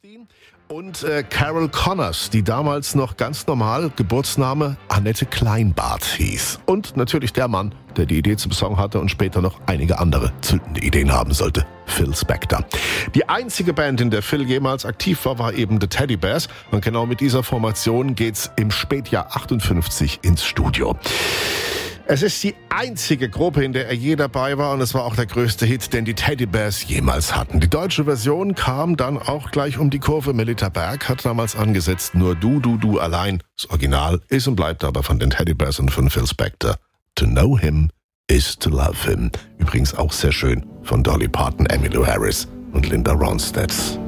Und Carol Connors, die damals noch ganz normal Geburtsname Annette Kleinbart hieß. Und natürlich der Mann, der die Idee zum Song hatte und später noch einige andere zündende Ideen haben sollte, Phil Spector. Die einzige Band, in der Phil jemals aktiv war eben The Teddy Bears. Und genau mit dieser Formation geht's im Spätjahr 58 ins Studio. Es ist die einzige Gruppe, in der er je dabei war, und es war auch der größte Hit, den die Teddy Bears jemals hatten. Die deutsche Version kam dann auch gleich um die Kurve. Melita Berg hat damals angesetzt, nur du allein. Das Original ist und bleibt aber von den Teddy Bears und von Phil Spector. To know him is to love him. Übrigens auch sehr schön von Dolly Parton, Emmylou Harris und Linda Ronstadt.